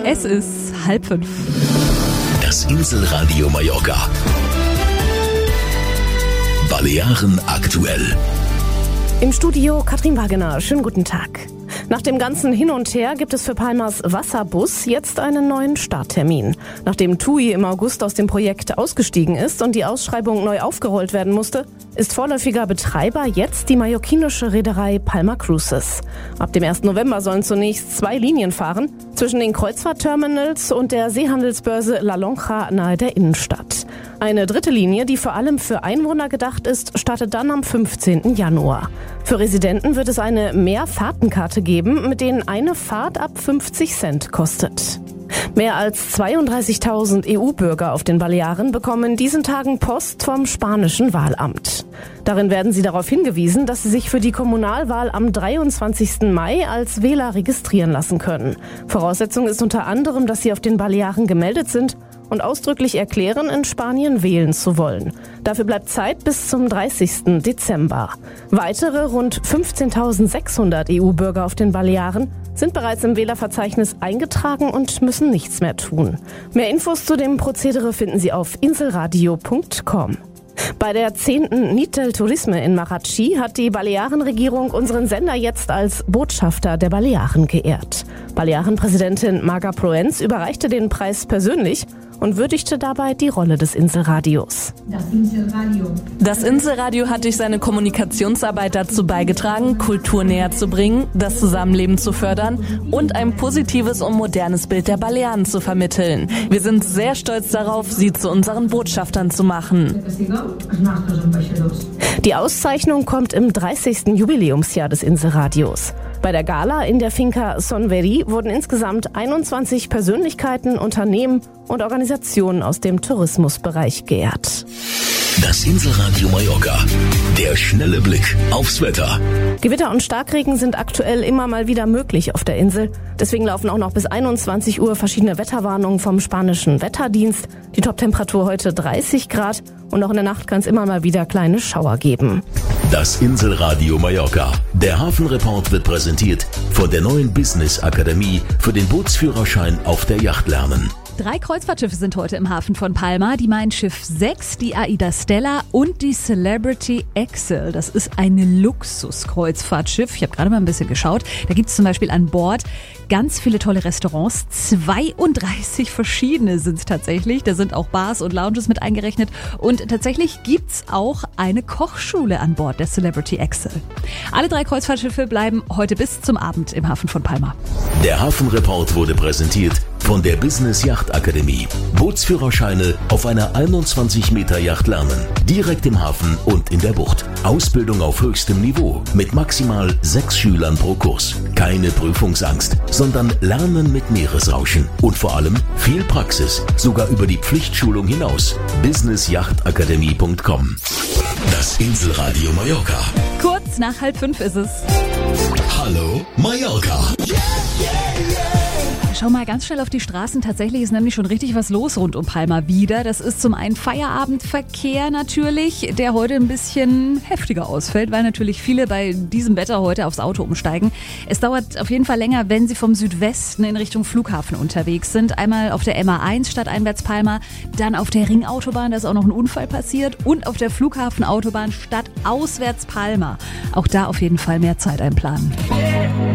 Es ist 4:30. Das Inselradio Mallorca. Balearen aktuell. Im Studio Katrin Wagener. Schönen guten Tag. Nach dem ganzen Hin und Her gibt es für Palmas Wasserbus jetzt einen neuen Starttermin. Nachdem TUI im August aus dem Projekt ausgestiegen ist und die Ausschreibung neu aufgerollt werden musste, ist vorläufiger Betreiber jetzt die mallorquinische Reederei Palma Cruises. Ab dem 1. November sollen zunächst 2 Linien fahren, zwischen den Kreuzfahrtterminals und der Seehandelsbörse La Lonja nahe der Innenstadt. Eine dritte Linie, die vor allem für Einwohner gedacht ist, startet dann am 15. Januar. Für Residenten wird es eine Mehrfahrtenkarte geben, mit denen eine Fahrt ab 50 Cent kostet. Mehr als 32.000 EU-Bürger auf den Balearen bekommen in diesen Tagen Post vom spanischen Wahlamt. Darin werden sie darauf hingewiesen, dass sie sich für die Kommunalwahl am 23. Mai als Wähler registrieren lassen können. Voraussetzung ist unter anderem, dass sie auf den Balearen gemeldet sind und ausdrücklich erklären, in Spanien wählen zu wollen. Dafür bleibt Zeit bis zum 30. Dezember. Weitere rund 15.600 EU-Bürger auf den Balearen sind bereits im Wählerverzeichnis eingetragen und müssen nichts mehr tun. Mehr Infos zu dem Prozedere finden Sie auf inselradio.com. Bei der 10. Nit del Turisme in Marratxí hat die Balearenregierung unseren Sender jetzt als Botschafter der Balearen geehrt. Balearenpräsidentin Marga Proens überreichte den Preis persönlich und würdigte dabei die Rolle des Inselradios. Das Inselradio hat durch seine Kommunikationsarbeit dazu beigetragen, Kultur näher zu bringen, das Zusammenleben zu fördern und ein positives und modernes Bild der Balearen zu vermitteln. Wir sind sehr stolz darauf, sie zu unseren Botschaftern zu machen. Die Auszeichnung kommt im 30. Jubiläumsjahr des Inselradios. Bei der Gala in der Finca Son Verí wurden insgesamt 21 Persönlichkeiten, Unternehmen und Organisationen aus dem Tourismusbereich geehrt. Das Inselradio Mallorca. Der schnelle Blick aufs Wetter. Gewitter und Starkregen sind aktuell immer mal wieder möglich auf der Insel. Deswegen laufen auch noch bis 21 Uhr verschiedene Wetterwarnungen vom spanischen Wetterdienst. Die Toptemperatur heute 30 Grad und auch in der Nacht kann es immer mal wieder kleine Schauer geben. Das Inselradio Mallorca. Der Hafenreport wird präsentiert von der neuen Business Akademie für den Bootsführerschein auf der Yacht lernen. 3 Kreuzfahrtschiffe sind heute im Hafen von Palma. Die Mein Schiff 6, die AIDA Stella und die Celebrity Excel. Das ist ein Luxuskreuzfahrtschiff. Ich habe gerade mal ein bisschen geschaut. Da gibt es zum Beispiel an Bord ganz viele tolle Restaurants. 32 verschiedene sind es tatsächlich. Da sind auch Bars und Lounges mit eingerechnet. Und tatsächlich gibt's auch eine Kochschule an Bord der Celebrity Excel. Alle 3 Kreuzfahrtschiffe bleiben heute bis zum Abend im Hafen von Palma. Der Hafenreport wurde präsentiert von der Business Yacht Akademie. Bootsführerscheine auf einer 21 Meter Yacht lernen. Direkt im Hafen und in der Bucht. Ausbildung auf höchstem Niveau mit maximal 6 Schülern pro Kurs. Keine Prüfungsangst, sondern Lernen mit Meeresrauschen. Und vor allem viel Praxis, sogar über die Pflichtschulung hinaus. businessjachtakademie.com. Das Inselradio Mallorca. Kurz nach 4:30 ist es. Hallo Mallorca. Schau mal ganz schnell auf die Straßen. Tatsächlich ist nämlich schon richtig was los rund um Palma wieder. Das ist zum einen Feierabendverkehr natürlich, der heute ein bisschen heftiger ausfällt, weil natürlich viele bei diesem Wetter heute aufs Auto umsteigen. Es dauert auf jeden Fall länger, wenn sie vom Südwesten in Richtung Flughafen unterwegs sind. Einmal auf der MA1 stadteinwärts Palma, dann auf der Ringautobahn, da ist auch noch ein Unfall passiert, und auf der Flughafenautobahn stadtauswärts Palma. Auch da auf jeden Fall mehr Zeit einplanen.